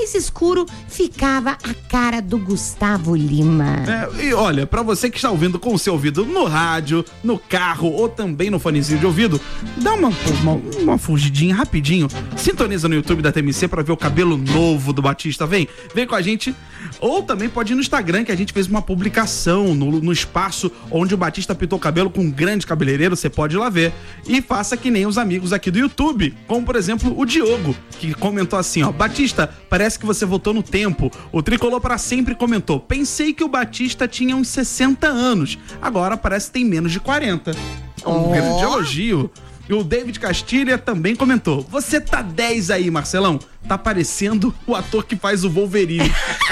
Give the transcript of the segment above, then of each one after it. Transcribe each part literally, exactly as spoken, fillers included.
mais escuro ficava a cara do Gustavo Lima. É, e olha, pra você que está ouvindo com o seu ouvido no rádio, no carro ou também no fonezinho de ouvido, dá uma, uma, uma fugidinha rapidinho, sintoniza no YouTube da T M C pra ver o cabelo novo do Batista, vem, vem com a gente, ou também pode ir no Instagram, que a gente fez uma publicação no, no espaço onde o Batista pintou o cabelo com um grande cabeleireiro, você pode ir lá ver, e faça que nem os amigos aqui do YouTube, como por exemplo o Diogo, que comentou assim, ó, Batista, parece que você voltou no tempo. O Tricolor para Sempre comentou, pensei que o Batista tinha uns sessenta anos, agora parece que tem menos de quarenta. Um oh. grande elogio. E o David Castilha também comentou, você tá dez aí, Marcelão, tá parecendo o ator que faz o Wolverine.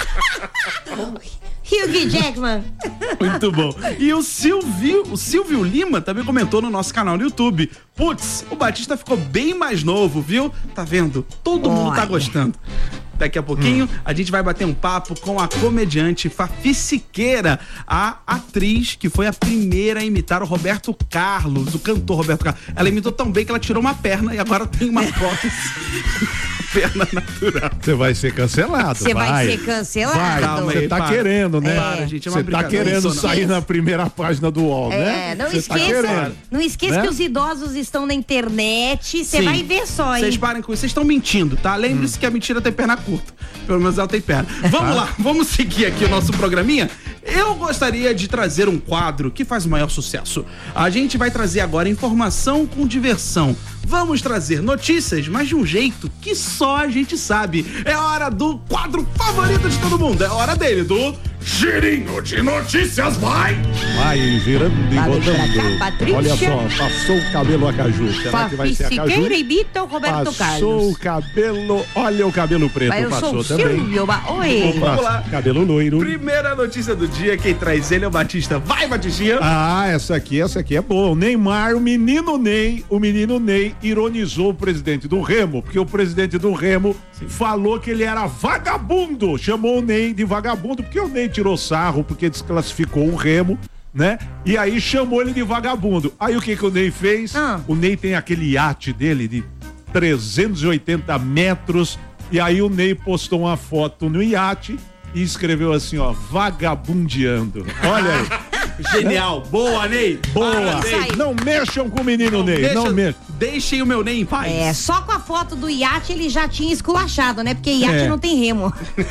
Hugh Jackman. Muito bom. E o Silvio, o Silvio Lima também comentou no nosso canal no YouTube. Putz, o Batista ficou bem mais novo, viu? Tá vendo? Todo Olha. mundo tá gostando. Daqui a pouquinho, hum. a gente vai bater um papo com a comediante Fafi Siqueira, a atriz que foi a primeira a imitar o Roberto Carlos, o cantor Roberto Carlos. Ela imitou tão bem que ela tirou uma perna e agora tem uma prótese. Perna natural. Você vai ser cancelado. Você vai. vai ser cancelado. Vai. Calma aí, você tá para. querendo, né? É. Você é tá querendo não, sair não. na primeira página do U O L, é, né? Não esqueça, tá não esqueça né? que os idosos estão na internet. Você vai ver só, hein? Vocês parem com isso. Vocês estão mentindo, tá? Lembre-se hum. que a mentira tem perna curta. Pelo menos ela tem perna. Vamos ah. lá, vamos seguir aqui o nosso programinha. Eu gostaria de trazer um quadro que faz o maior sucesso. A gente vai trazer agora informação com diversão. Vamos trazer notícias, mas de um jeito que só a gente sabe. É hora do quadro favorito de todo mundo. É hora dele, do Girinho de Notícias, vai! Vai girando e rodando. Olha só, passou o cabelo a caju. Será Fafi que vai ser a caju? Siqueira imita o Roberto passou Carlos. Passou o cabelo, olha o cabelo preto, vai, eu passou sou também. Silvio, oi. Vamos lá. Cabelo loiro. Primeira notícia do dia, quem traz ele é o Batista. Vai, Batistinha! Ah, essa aqui, essa aqui é boa. O Neymar, o menino Ney, o menino Ney ironizou o presidente do Remo, porque o presidente do Remo Sim. falou que ele era vagabundo. Chamou o Ney de vagabundo, porque o Ney tirou sarro, porque desclassificou o Remo, né? E aí chamou ele de vagabundo. Aí o que que o Ney fez? Ah. O Ney tem aquele iate dele de trezentos e oitenta metros, e aí o Ney postou uma foto no iate e escreveu assim, ó, vagabundeando. Olha aí. Genial. Boa, Ney. Boa. Ah, não mexam com o menino não Ney. Deixa, não mexam. Deixem o meu Ney em paz. É, só com a foto do iate ele já tinha esculachado, né? Porque iate é. não tem remo.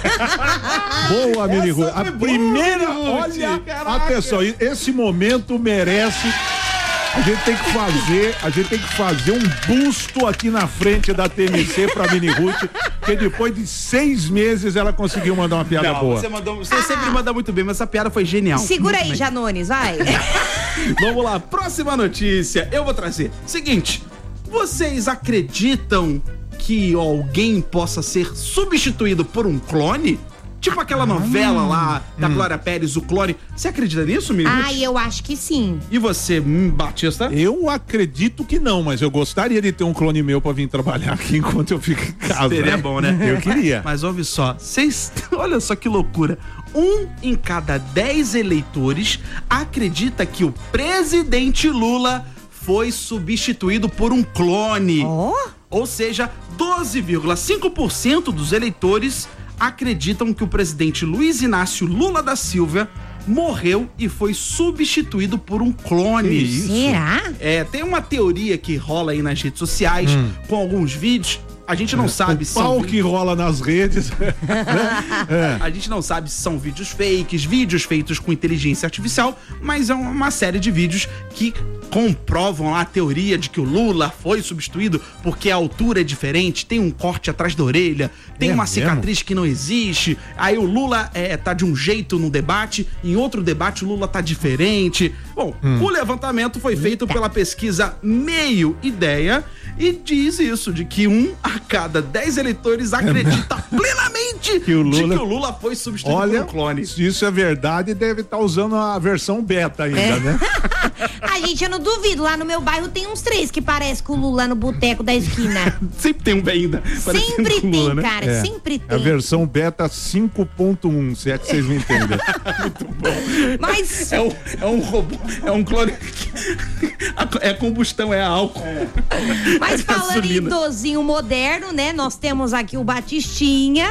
Boa, Miniru. A primeira, olha, Caraca. atenção, esse momento merece... A gente tem que fazer, a gente tem que fazer um busto aqui na frente da T M C pra Mini Ruth, porque depois de seis meses ela conseguiu mandar uma piada Não, boa. Você, mandou, você ah. sempre manda muito bem, mas essa piada foi genial. Segura muito aí, bem. Janones, vai. Vamos lá, próxima notícia. Eu vou trazer. Seguinte, vocês acreditam que alguém possa ser substituído por um clone? Tipo aquela novela hum, lá da hum. Glória Pérez, o Clone. Você acredita nisso, Miri? Ah, eu acho que sim. E você, Batista? Eu acredito que não, mas eu gostaria de ter um clone meu pra vir trabalhar aqui enquanto eu fico em casa. Seria bom, né? Eu queria. Mas ouve só, vocês... Olha só que loucura. Um em cada dez eleitores acredita que o presidente Lula foi substituído por um clone. Oh? Ou seja, doze vírgula cinco por cento dos eleitores acreditam que o presidente Luiz Inácio Lula da Silva morreu e foi substituído por um clone. Será? É, tem uma teoria que rola aí nas redes sociais, hum. com alguns vídeos. A gente não é, sabe o se pau são... que rola nas redes. é. A gente não sabe se são vídeos fakes, vídeos feitos com inteligência artificial, mas é uma série de vídeos que comprovam lá a teoria de que o Lula foi substituído porque a altura é diferente, tem um corte atrás da orelha, tem é uma mesmo? cicatriz que não existe, aí o Lula é, tá de um jeito no debate, em outro debate o Lula tá diferente. Bom, hum. o levantamento foi feito pela pesquisa Meio Ideia e diz isso, de que um a cada dez eleitores acredita plenamente que o Lula... de que o Lula foi substituído Olha, por um clone. Se isso é verdade, deve estar tá usando a versão beta ainda, é. né? A gente, eu não duvido, lá no meu bairro tem uns três que parecem com o Lula no boteco da esquina. Sempre tem um bem ainda. Sempre tem, Lula, né? cara, é. sempre tem. A versão beta cinco ponto um, se é que vocês me entendem. Muito bom. Mas... É um, é um robô, é um clone. É combustão, é álcool. É. Mas falando em idosinho moderno, né? Nós temos aqui o Batistinha,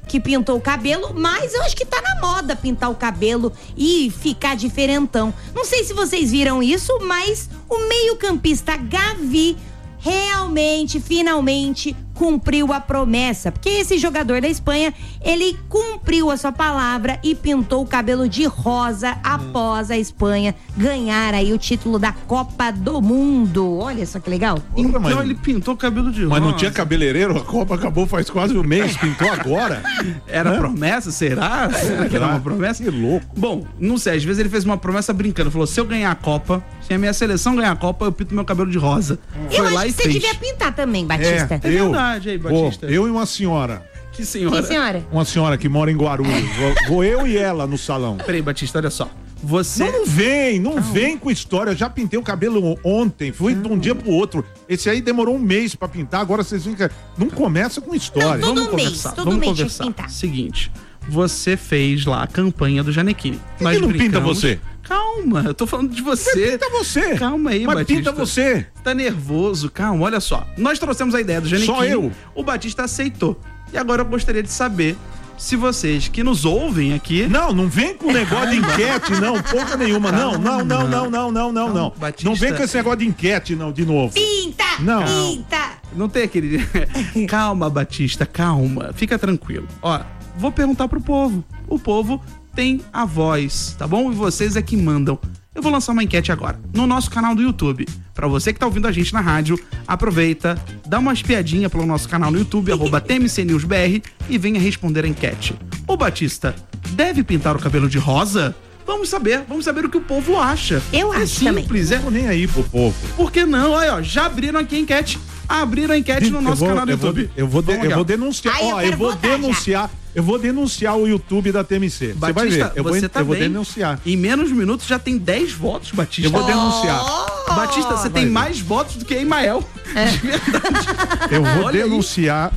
que pintou o cabelo, mas eu acho que tá na moda pintar o cabelo e ficar diferentão. Não sei se vocês viram isso, mas o meio-campista Gavi realmente, finalmente cumpriu a promessa, porque esse jogador da Espanha, ele cumpriu a sua palavra e pintou o cabelo de rosa hum. após a Espanha ganhar aí o título da Copa do Mundo. Olha só que legal. Então mas, ele pintou o cabelo de rosa. Mas não tinha cabeleireiro? A Copa acabou faz quase um mês, pintou agora. Era Hã? promessa? Será? Será que era uma promessa? Que louco. Bom, não sei, às vezes ele fez uma promessa brincando, falou, se eu ganhar a Copa, se a minha seleção ganhar a Copa, eu pinto meu cabelo de rosa. Eu Foi acho lá que e você fez. devia pintar também, Batista. É, eu, Aí, Batista. Vou, eu e uma senhora. Que senhora? Que senhora? Uma senhora que mora em Guarulhos. Vou, vou eu e ela no salão. Peraí, Batista, olha só. Você. Não, não vem, não, não vem com história. Eu já pintei o cabelo ontem, fui não. de um dia pro outro. Esse aí demorou um mês pra pintar, agora vocês ficam. Não começa com história. Não, todo Vamos mês, conversar. todo Vamos mês conversar. tinha que pintar. Seguinte, você fez lá a campanha do Janequine. Por que não pinta você? Calma, eu tô falando de você. Pinta você. Calma aí, Mas Batista. pinta você. Tá nervoso, calma, olha só. Nós trouxemos a ideia do Janequine. Só eu. O Batista aceitou. E agora eu gostaria de saber se vocês que nos ouvem aqui... Não, não vem com negócio de enquete, não, porra nenhuma. Não, não, não, não, não, não, não, não. Batista... Não vem com esse negócio de enquete, não, de novo. Pinta! Não. Pinta! Não tem aquele... Calma, Batista, calma. Fica tranquilo. Ó, vou perguntar pro povo. O povo tem a voz, tá bom? E vocês é que mandam. Eu vou lançar uma enquete agora, no nosso canal do YouTube. Pra você que tá ouvindo a gente na rádio, aproveita, dá uma espiadinha pelo nosso canal no YouTube, arroba T M C News B R, e venha responder a enquete. Ô Batista, deve pintar o cabelo de rosa? Vamos saber, vamos saber o que o povo acha. Eu é acho simples, também. É. Não tô nem aí pro povo. Por que não? Olha, ó, já abriram aqui a enquete. Abriram a enquete no nosso vou, canal do eu YouTube. Vou, eu vou, de, eu vou denunciar. Ai, eu ó, quero eu vou votar denunciar. Já. Eu vou denunciar o YouTube da T M C. Você vai ver. Eu, você vou, tá eu vou bem. denunciar. Em menos minutos já tem dez votos, Batista. Eu vou denunciar. Oh, Batista, você tem ver. mais votos do que Emael. É. De verdade. Eu vou Olha denunciar.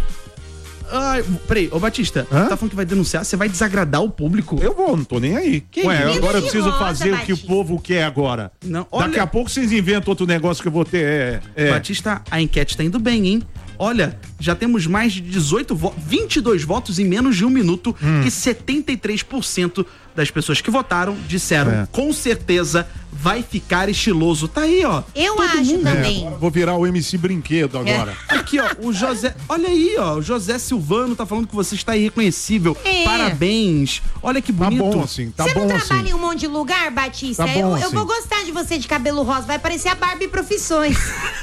Ai, peraí, ô Batista, Hã? tá falando que vai denunciar? Você vai desagradar o público? Eu vou, não tô nem aí. Que Ué, isso? agora eu preciso Nossa, fazer Batista. o que o povo quer agora. Não, olha... Daqui a pouco vocês inventam outro negócio que eu vou ter. É, é. Batista, a enquete tá indo bem, hein? Olha, já temos mais de dezoito votos, vinte e dois votos em menos de um minuto hum. e setenta e três por cento das pessoas que votaram disseram é. com certeza vai ficar estiloso. Tá aí, ó. Eu Todo acho mundo. também. É, vou virar o M C Brinquedo agora. É. Aqui, ó, o José. Olha aí, ó. O José Silvano tá falando que você está irreconhecível. É. Parabéns. Olha que bonito. Tá bom assim, tá você bom não assim. trabalha em um monte de lugar, Batista? Tá bom eu, assim. eu vou gostar de você de cabelo rosa. Vai parecer a Barbie Profissões.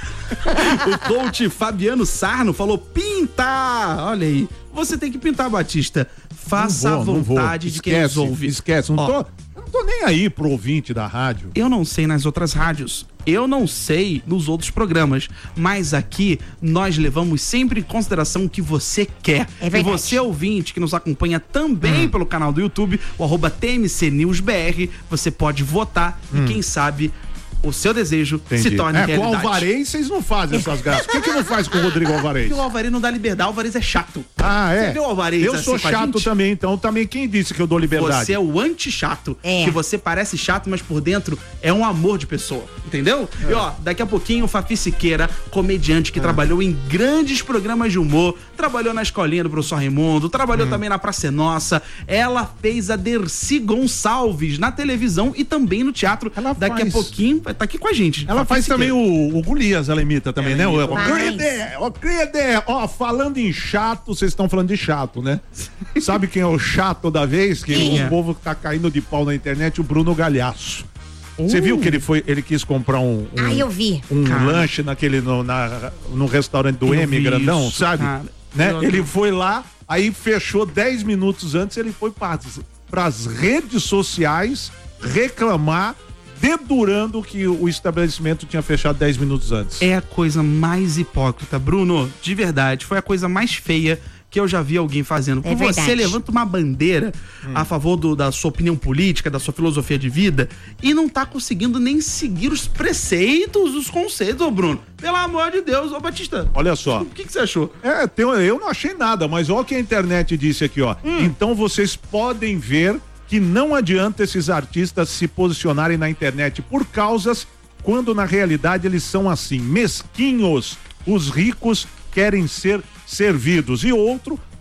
O coach Fabiano Sarno falou pintar. Olha aí. Você tem que pintar, Batista. Faça não vou, a vontade não de quem nos ouve. Esquece, não Ó, tô, eu não tô nem aí pro ouvinte da rádio. Eu não sei nas outras rádios. Eu não sei nos outros programas. Mas aqui nós levamos sempre em consideração o que você quer. É verdade. E você, ouvinte, que nos acompanha também hum. pelo canal do YouTube, o arroba T M C News B R, você pode votar hum. e quem sabe o seu desejo Entendi. se torne é, realidade. Com o Alvarez, vocês não fazem essas graças. Por que, que não faz com o Rodrigo Alvarez? Porque o Alvarez não dá liberdade, o Alvarez é chato. Ah, é? Você vê o Alvarez eu assim sou com a chato gente? também, então também quem disse que eu dou liberdade? Você é o anti-chato. É. Que você parece chato, mas por dentro é um amor de pessoa. Entendeu? É. E ó, daqui a pouquinho o Fafi Siqueira, comediante que é. trabalhou em grandes programas de humor, trabalhou na escolinha do professor Raimundo, trabalhou hum. também na Praça é Nossa. Ela fez a Dercy Gonçalves na televisão e também no teatro. Ela daqui faz... a pouquinho vai estar aqui com a gente. Ela faz também o, o Golias, ela imita também, ela né? imita. O Crede, o Crede. Ó, falando em chato, vocês estão falando de chato, né? Sabe quem é o chato da vez? Que Quem o é? povo tá caindo de pau na internet, o Bruno Galhaço. Você uh. viu que ele foi, ele quis comprar um, um, ah, eu vi. um cara. lanche naquele, no, na, no restaurante do eu M, grandão, isso, sabe? Cara. Né? Eu Ele não... foi lá, aí fechou dez minutos antes, ele foi para as redes sociais reclamar, dedurando que o estabelecimento tinha fechado dez minutos antes. É a coisa mais hipócrita, Bruno, de verdade, foi a coisa mais feia que eu já vi alguém fazendo. É Porque você verdade. levanta uma bandeira hum. a favor do, da sua opinião política, da sua filosofia de vida, e não tá conseguindo nem seguir os preceitos, os conceitos, ô Bruno. Pelo amor de Deus, ô Batista. Olha só. O que, que você achou? É, tem, eu não achei nada, mas olha o que a internet disse aqui, ó. Hum. Então vocês podem ver que não adianta esses artistas se posicionarem na internet por causas, quando na realidade eles são assim, mesquinhos. Os ricos querem ser servidos. E outro,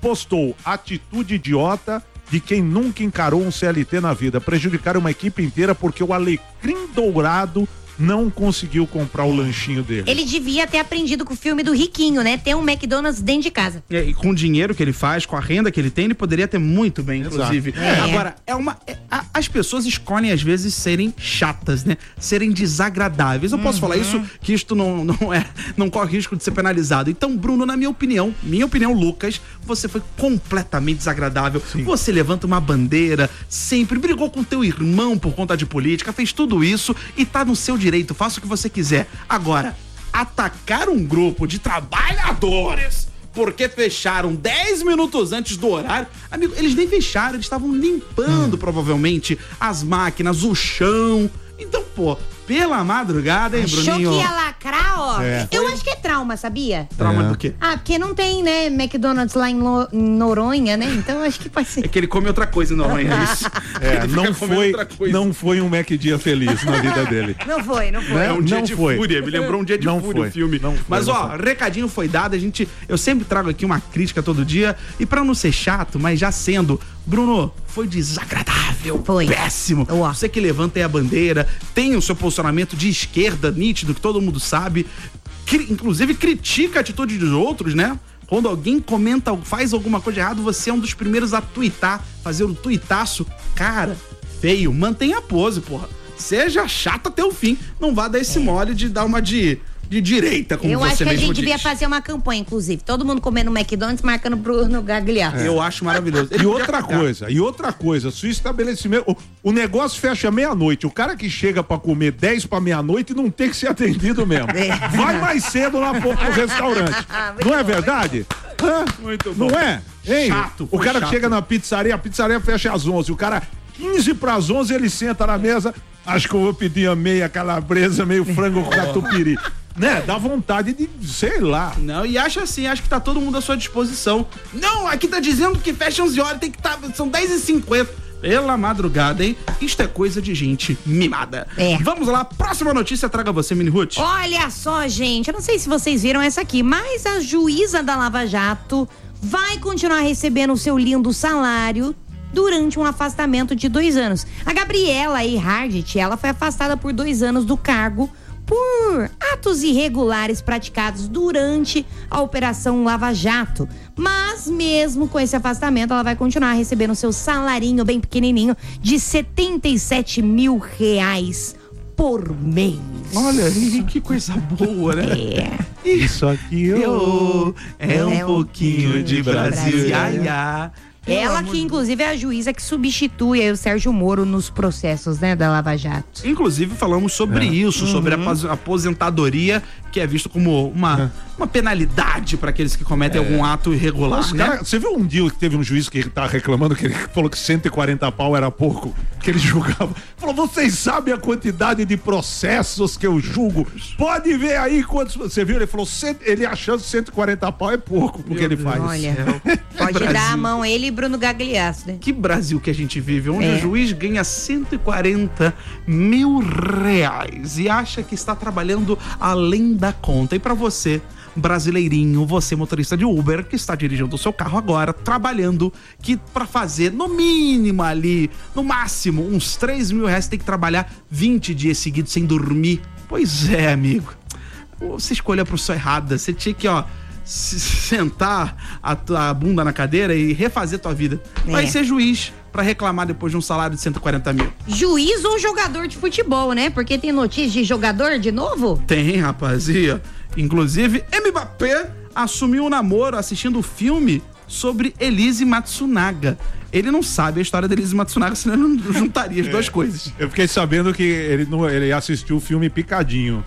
postou atitude idiota de quem nunca encarou um C L T na vida. Prejudicaram uma equipe inteira porque o Alecrim Dourado não conseguiu comprar o lanchinho dele. Ele devia ter aprendido com o filme do Riquinho, né? Ter um McDonald's dentro de casa. E, e com o dinheiro que ele faz, com a renda que ele tem, ele poderia ter muito bem, inclusive. É. Agora, é uma, é, a, as pessoas escolhem, às vezes, serem chatas, né? Serem desagradáveis. Eu posso Uhum. falar isso, que isto não, não, é, não corre risco de ser penalizado. Então, Bruno, na minha opinião, minha opinião, Lucas, você foi completamente desagradável. Sim. Você levanta uma bandeira, sempre brigou com teu irmão por conta de política, fez tudo isso e tá no seu direito, faça o que você quiser. Agora, atacar um grupo de trabalhadores porque fecharam dez minutos antes do horário, amigo, eles nem fecharam, eles estavam limpando hum. provavelmente as máquinas, o chão. Então, pô, pela madrugada, hein, Achou Bruninho? que ia lacrar, ó. É. Eu acho que é trauma, sabia? Trauma É. do quê? Ah, porque não tem, né, McDonald's lá em, Lo- em Noronha, né? Então acho que pode É ser. que ele come outra coisa, não, é isso? É, Ele não fica comendo foi, outra coisa. não foi um Mac dia feliz na vida dele. Não foi, não foi. Né? É um dia Não de foi. fúria, me lembrou um dia de Não fúria foi. o filme. Não foi, mas não ó, foi. recadinho foi dado, a gente, eu sempre trago aqui uma crítica todo dia, e pra não ser chato, mas já sendo, Bruno, foi desagradável, Foi. péssimo. Uó. Você que levanta aí a bandeira, tem o seu posicionamento de esquerda nítido, que todo mundo sabe, cri- inclusive critica a atitude dos outros, né? Quando alguém comenta, faz alguma coisa errada, você é um dos primeiros a tuitar, fazer o tuitaço. Cara, feio, mantenha a pose, porra. Seja chato até o fim. Não vá dar esse mole de dar uma de, de direita, como Eu você acho que a mesmo gente diz. devia fazer uma campanha, inclusive. Todo mundo comendo McDonald's, marcando Bruno Gagliasso. Eu acho maravilhoso. Ele E podia outra pagar. coisa, e outra coisa, se o estabelecimento, o, o negócio fecha meia-noite, o cara que chega pra comer dez pra meia-noite não tem que ser atendido mesmo. É. Vai mais cedo lá pro, pro restaurante. Não é verdade? Hã? Muito bom. Não é? Hein? Chato, o foi cara chato. que chega na pizzaria, a pizzaria fecha às onze, o cara quinze pras onze, ele senta na mesa, acho que eu vou pedir a meia calabresa, meio frango com catupiry. Né? Dá vontade de, sei lá. Não, e acha assim, acho que tá todo mundo à sua disposição. Não, aqui tá dizendo que fecha onze horas, tem que tá, são dez e cinquenta. Pela madrugada, hein? Isto é coisa de gente mimada. É. Vamos lá, próxima notícia traga você, Mini Ruth. Olha só, gente, eu não sei se vocês viram essa aqui, mas a juíza da Lava Jato vai continuar recebendo o seu lindo salário durante um afastamento de dois anos. A Gabriela Eirhardt, ela foi afastada por dois anos do cargo por atos irregulares praticados durante a Operação Lava Jato. Mas mesmo com esse afastamento, ela vai continuar recebendo seu salarinho bem pequenininho de setenta e sete mil reais por mês. Olha, ih, que coisa boa, né? É. Isso aqui Eu, é um É um pouquinho de Brasil. Brasil. Ia, ia. Pelo Ela amor que, de inclusive, é a juíza que substitui aí o Sérgio Moro nos processos, né, da Lava Jato. Inclusive falamos sobre isso, sobre a apos- aposentadoria, que é visto como uma, uma penalidade para aqueles que cometem algum ato irregular, Os né? cara, você viu um dia que teve um juiz que tá reclamando que ele falou que cento e quarenta pau era pouco, que ele julgava. Falou, vocês sabem a quantidade de processos que eu julgo? Pode ver aí quantos. Você viu? Ele falou, cem, ele achando que cento e quarenta pau é pouco pro que ele faz. Olha, Que pode Brasil. dar a mão ele e Bruno Gagliasso, né? Que Brasil que a gente vive, onde É. o juiz ganha cento e quarenta mil reais e acha que está trabalhando além da conta. E para você, brasileirinho, você motorista de Uber, que está dirigindo o seu carro agora, trabalhando, que para fazer no mínimo ali, no máximo, uns três mil reais, tem que trabalhar vinte dias seguidos sem dormir. Pois é, amigo. Você escolheu a profissão errada. Você tinha que, ó, se sentar a tua bunda na cadeira e refazer tua vida. Vai É. ser juiz pra reclamar depois de um salário de cento e quarenta mil. Juiz ou jogador de futebol, né? Porque tem notícia de jogador de novo? Tem, rapaziada. Inclusive, Mbappé assumiu um namoro assistindo o filme sobre Elise Matsunaga. Ele não sabe a história da Elise Matsunaga, senão ele não juntaria as duas coisas. Eu fiquei sabendo que ele, não, ele assistiu o filme Picadinho.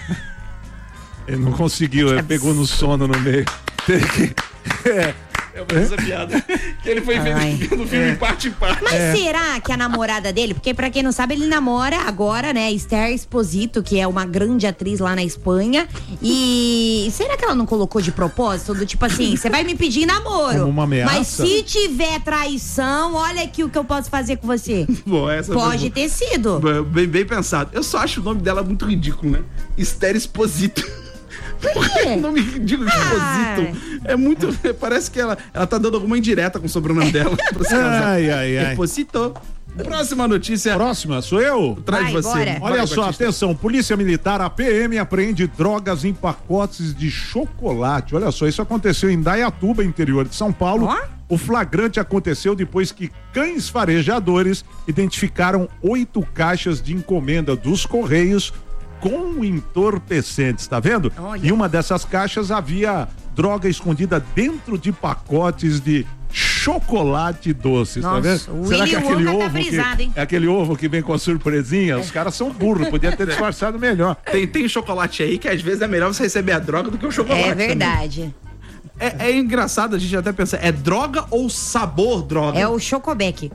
Ele não conseguiu, ele pegou no sono no meio. Teve que. É. Eu vou essa piada. Que ele foi Ai. vendo o filme em parte em parte. Mas será que a namorada dele, porque pra quem não sabe, ele namora agora, né, Esther Exposito, que é uma grande atriz lá na Espanha. E será que ela não colocou de propósito? Do tipo assim, você vai me pedir namoro. Como uma ameaça? Mas se tiver traição, olha aqui o que eu posso fazer com você. Bom, essa foi Pode boa. ter sido. Bem, bem pensado. Eu só acho o nome dela muito ridículo, né? Esther Exposito. Por quê? Nome ridículo, Exposito. É muito. Parece que ela, ela tá dando alguma indireta com o sobrenome dela. Pra se casar. Ai, ai, ai. Exposito. Próxima notícia. Próxima, sou eu? Traz Vai, você. bora. Olha Vai, só, Batista. atenção, Polícia Militar, a P M apreende drogas em pacotes de chocolate. Olha só, isso aconteceu em Dayatuba, interior de São Paulo. Ó. O flagrante aconteceu depois que cães farejadores identificaram oito caixas de encomenda dos Correios com entorpecentes, tá vendo? Olha. E uma dessas caixas havia droga escondida dentro de pacotes de chocolate doce, tá Nossa, vendo? o Será que Willy aquele Wonka tá ovo que, frisado, hein? é aquele ovo que vem com a surpresinha? Os caras são burros, podia ter disfarçado melhor. Tem, tem chocolate aí que às vezes é melhor você receber a droga do que o chocolate. É também. verdade. É, é engraçado a gente até pensar, é droga ou sabor droga? É o Chocobec.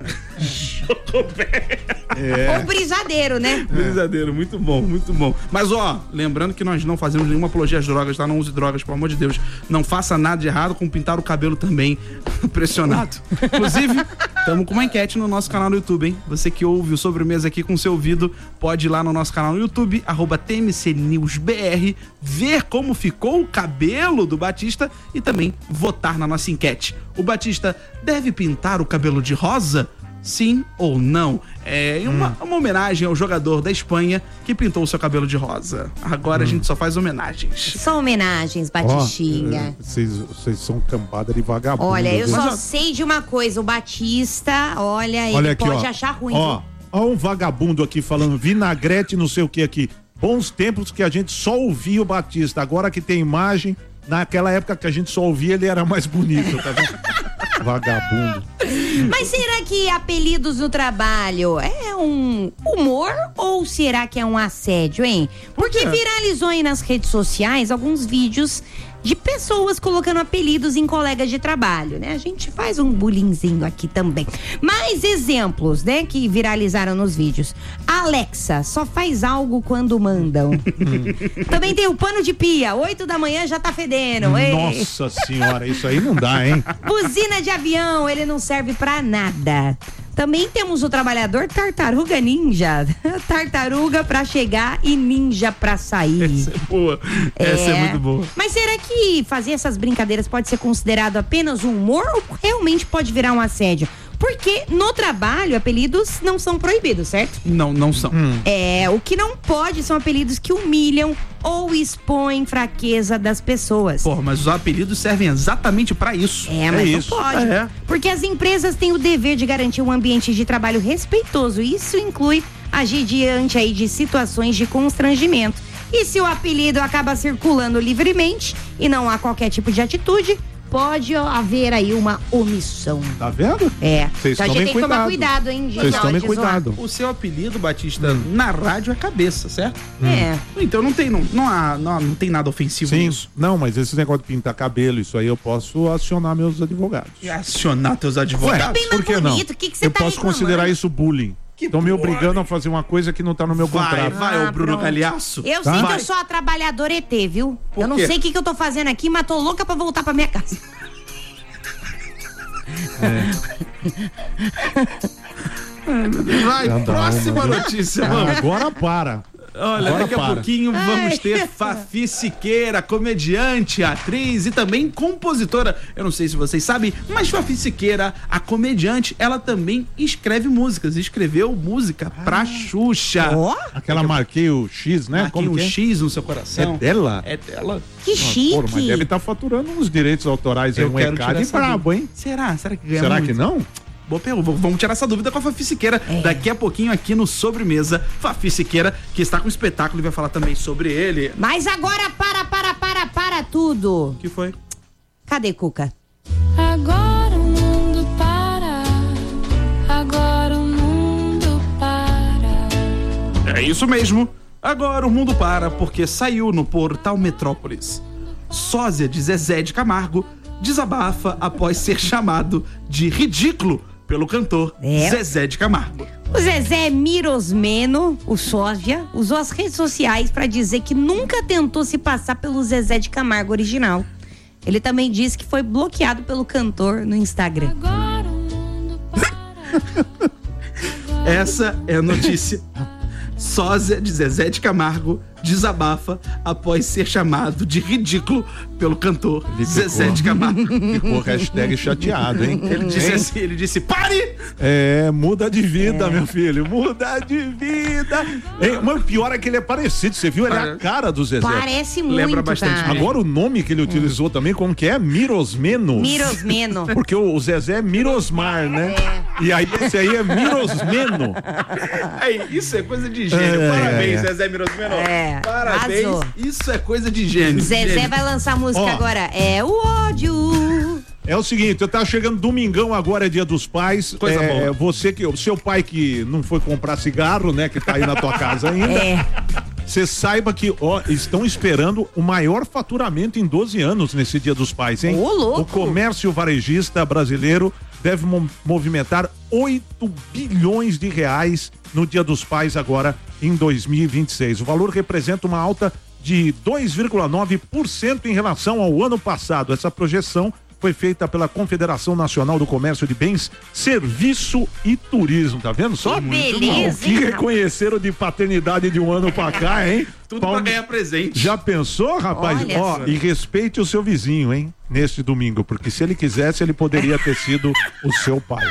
É. Ou brisadeiro, né? Brisadeiro, muito bom, muito bom. Mas ó, lembrando que nós não fazemos nenhuma apologia às drogas, tá? Não use drogas, pelo amor de Deus. Não faça nada de errado com pintar o cabelo também. Pressionado. Inclusive, estamos com uma enquete no nosso canal no YouTube, hein? Você que ouve o Sobremesa aqui com seu ouvido, pode ir lá no nosso canal no YouTube, arroba T M C News B R, ver como ficou o cabelo do Batista e também votar na nossa enquete. O Batista deve pintar o cabelo de rosa? Sim ou não? É uma, uma homenagem ao jogador da Espanha que pintou o seu cabelo de rosa. Agora a gente só faz homenagens. Só homenagens, Ó, Batistinha. é, Vocês vocês são cambada de vagabundo. Olha, eu viu? só Mas, ó, sei de uma coisa, o Batista, olha, ele Olha aqui, pode ó. achar ruim. Ó, viu? ó um vagabundo aqui falando vinagrete não sei o que aqui. Bons tempos que a gente só ouvia o Batista. Agora que tem imagem, naquela época que a gente só ouvia, ele era mais bonito, tá vendo? Vagabundo. Mas será que apelidos no trabalho é um humor ou será que é um assédio, hein? Porque quê? viralizou aí nas redes sociais alguns vídeos de pessoas colocando apelidos em colegas de trabalho, né? A gente faz um bullyingzinho aqui também. Mais exemplos, né, que viralizaram nos vídeos. Alexa só faz algo quando mandam. Também tem o pano de pia, oito da manhã já tá fedendo. Ei. Nossa senhora, isso aí não dá, hein? Buzina de avião, ele não serve pra nada. Também temos o trabalhador tartaruga ninja. Tartaruga pra chegar e ninja pra sair. Essa é boa. Essa é muito boa. Mas será que fazer essas brincadeiras pode ser considerado apenas um humor ou realmente pode virar um assédio? Porque no trabalho, apelidos não são proibidos, certo? Não, não são. É, o que não pode são apelidos que humilham ou expõem fraqueza das pessoas. Porra, mas os apelidos servem exatamente pra isso. É, mas não isso. pode. É. Porque as empresas têm o dever de garantir um ambiente de trabalho respeitoso. Isso inclui agir diante aí de situações de constrangimento. E se o apelido acaba circulando livremente e não há qualquer tipo de atitude, pode haver aí uma omissão. Tá vendo? É. Vocês Então a gente tomem tem que tomar cuidado. cuidado, hein, de Vocês na hora tomem de zoar. cuidado. O seu apelido, Batista, na rádio é cabeça, certo? É. Então não tem, não, não, há, não, não tem nada ofensivo Sim, nisso. não, mas esse negócio de pintar cabelo, isso aí eu posso acionar meus advogados. E acionar teus advogados. bem mais Por que não? bonito, o que que você eu tá posso reclamando? considerar isso bullying. Que Estão me bullying. obrigando a fazer uma coisa que não tá no meu Vai, contrato. vai, Ah, ô Bruno pronto. Galhaço. Eu Tá? sei que Vai. eu sou a trabalhadora E T, viu? Por eu não quê? sei o que, que eu tô fazendo aqui, mas tô louca pra voltar pra minha casa. Vai, Já dá próxima uma, viu? notícia, Ah, vamos. agora para. Olha, Agora daqui a para. pouquinho vamos ter Fafi Siqueira, comediante, atriz e também compositora. Eu não sei se vocês sabem, mas Fafi Siqueira, a comediante, ela também escreve músicas. Escreveu música pra Xuxa. Ó, Aquela marquei o X, né? Marquinha Como um que é? X no seu coração. É dela? É dela. que chique. Porra, mas deve estar faturando uns direitos autorais aí, Eu um quero recado tirar e essa brabo, dúvida. hein? Será? Será que ganha Será muito? que não? Boa pergunta. Vamos tirar essa dúvida com a Fafi Siqueira daqui a pouquinho aqui no Sobremesa. Fafi Siqueira, que está com um espetáculo e vai falar também sobre ele. Mas agora para, para, para, para tudo. O que foi? Cadê Cuca? Agora o mundo para, agora o mundo para. É isso mesmo. Agora o mundo para porque saiu no portal Metrópolis. Sósia de Zezé de Camargo desabafa após ser chamado de ridículo pelo cantor É. Zezé de Camargo. O Zezé Mirosmeno, o sósia, usou as redes sociais pra dizer que nunca tentou se passar pelo Zezé de Camargo original. Ele também disse que foi bloqueado pelo cantor no Instagram. Agora o mundo para. Essa é a notícia. Sósia de Zezé de Camargo desabafa após ser chamado de ridículo pelo cantor Ele Zezé ficou- de Camargo. Ficou hashtag chateado, hein? Ele disse Hein? assim, ele disse, pare! É, muda de vida, meu filho. Muda de vida. Hein, mas o pior é que ele é parecido. Você viu? Ele é a cara do Zezé. Parece muito, Lembra bastante cara. Agora o nome que ele utilizou também, como que é? Mirosmeno. Mirosmeno. Porque o, o Zezé é Mirosmar, né? E aí esse aí é Mirosmeno. Aí, isso é coisa de gênio. É, Parabéns, é, é. Zezé Mirosmeno. É, Parabéns. arrasou. Isso é coisa de gênio. Zezé Gênio. vai lançar música Ó. agora. É o ódio. É o seguinte, eu tava chegando domingão agora, é dia dos pais. Coisa é, boa. Você que, o seu pai que não foi comprar cigarro, né? Que tá aí na tua casa ainda. É. Você saiba que, ó, estão esperando o maior faturamento em doze anos nesse dia dos pais, hein? Ô, louco. O comércio varejista brasileiro deve mo- movimentar oito bilhões de reais no dia dos pais agora em dois mil e vinte e seis. O valor representa uma alta de dois vírgula nove por cento em relação ao ano passado. Essa projeção foi feita pela Confederação Nacional do Comércio de Bens, Serviço e Turismo. Tá vendo só? Que beleza, O que hein, reconheceram de paternidade de um ano pra cá, hein? Tudo Paulo- pra ganhar presente. Já pensou, rapaz? Olha Ó, só. e respeite o seu vizinho, hein? Neste domingo, porque se ele quisesse, ele poderia ter sido o seu pai.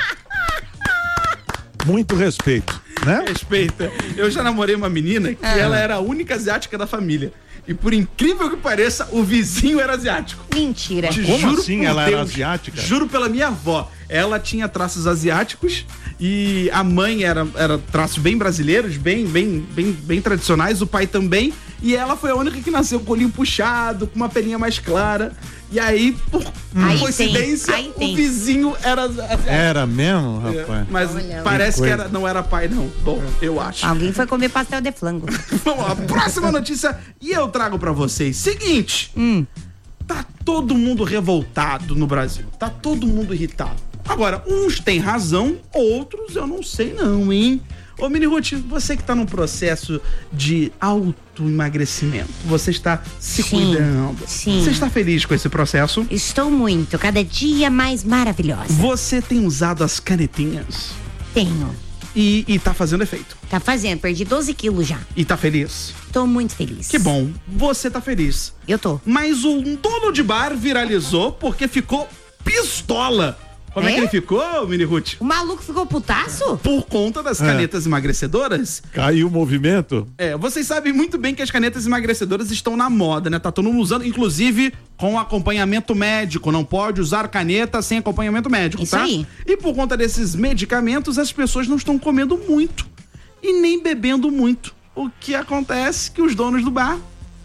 Muito respeito, né? Respeita. Eu já namorei uma menina que Ah. ela era a única asiática da família. E por incrível que pareça, o vizinho era asiático. Mentira. Te Como juro assim por ela era Deus, asiática? Juro pela minha avó. Ela tinha traços asiáticos e a mãe era, era traços bem brasileiros, bem, bem, bem, bem tradicionais, o pai também. E ela foi a única que nasceu com o olhinho puxado, com uma pelinha mais clara. E aí, por Aí coincidência, tem, aí o tem. vizinho era asiático. Era mesmo, rapaz? Mas Olha. parece Que que coisa. era, não era pai, não. Bom, eu acho. Alguém foi comer pastel de flango. Vamos lá, próxima notícia e eu trago pra vocês. Seguinte, Hum. tá todo mundo revoltado no Brasil, tá todo mundo irritado. Agora, uns têm razão, outros eu não sei não, hein? Ô, Mini Ruth, você que tá num processo de autoemagrecimento, você está se Sim, cuidando. sim. Você está feliz com esse processo? Estou muito, cada dia mais maravilhosa. Você tem usado as canetinhas Tenho. e, e tá fazendo efeito. Tá fazendo, perdi doze quilos já. E tá feliz? Tô muito feliz. Que bom, você tá feliz. Eu tô. Mas um dono de bar viralizou porque ficou pistola. Como é, É? que ele ficou, Mini Ruth? O maluco ficou putaço? Por conta das canetas emagrecedoras. Caiu o movimento? É, vocês sabem muito bem que as canetas emagrecedoras estão na moda, né? Tá todo mundo usando, inclusive com acompanhamento médico. Não pode usar caneta sem acompanhamento médico, Isso tá? aí. E por conta desses medicamentos, as pessoas não estão comendo muito e nem bebendo muito. O que acontece é que os donos do bar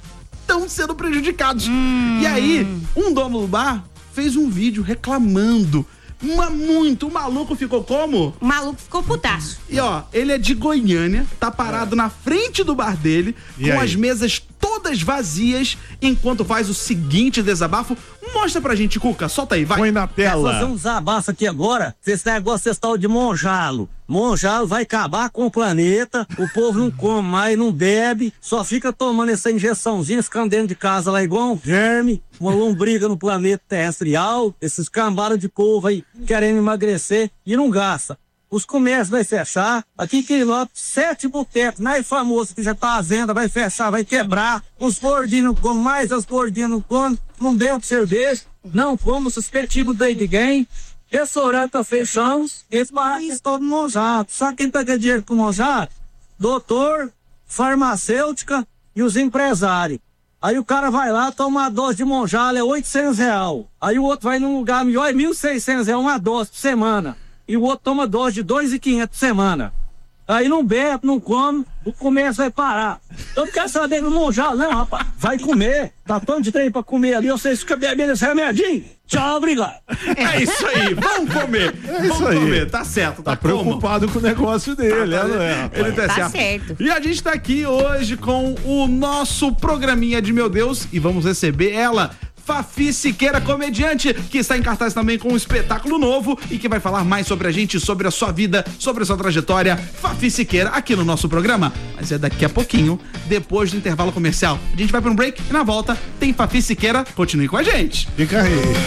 estão sendo prejudicados. Hum. E aí, um dono do bar fez um vídeo reclamando. Uma, muito, o maluco ficou como? O maluco ficou putaço. E ó, ele é de Goiânia, tá parado na frente do bar dele, E com aí? as mesas todas vazias, enquanto faz o seguinte desabafo. Mostra pra gente, Cuca, solta aí, vai. Põe na Quer fazer tela. um desabafo aqui agora? Esse negócio vocês tal de monjalo. Monjalo vai acabar com o planeta, o povo não come mais, não bebe, só fica tomando essa injeçãozinha, ficando dentro de casa lá igual um verme, uma lombriga no planeta terrestrial, esses cambadas de povo aí querendo emagrecer e não gasta. Os comércios vai fechar, aqui em Quirilópolis, sete botecos, mais famoso que já tá à venda, vai fechar, vai quebrar, os gordinhos não comem mais, os gordinhos não comem, não bebem cerveja, não comem suspetível de ninguém, restaurante tá fechando, esse barraco é todo monjado. Sabe quem pega dinheiro com monjado? Doutor, farmacêutica e os empresários. Aí o cara vai lá, toma uma dose de monjalo, é oitocentos reais. Aí o outro vai num lugar melhor, é mil e seiscentos reais uma dose por semana. E o outro toma dose de dois mil e quinhentos por semana. Aí não bebe, não come, o comércio vai parar. Eu não quero saber do monjalo, não, rapaz. Vai comer, tá tanto de trem pra comer ali, vocês ficam bebendo esse remedinho. Tchau, obrigado. É isso aí, vamos comer. É isso vamos aí. comer, tá certo, tá, Tá preocupado com o negócio dele, Tá, é, não é, tá, rapaz? ele tá, Tá certo. certo. E a gente tá aqui hoje com o nosso programinha de Meu Deus e vamos receber ela, Fafi Siqueira, comediante, que está em cartaz também com um espetáculo novo e que vai falar mais sobre a gente, sobre a sua vida, sobre a sua trajetória. Fafi Siqueira, aqui no nosso programa. Mas é daqui a pouquinho, depois do intervalo comercial. A gente vai para um break e na volta tem Fafi Siqueira. Continue com a gente. Fica aí.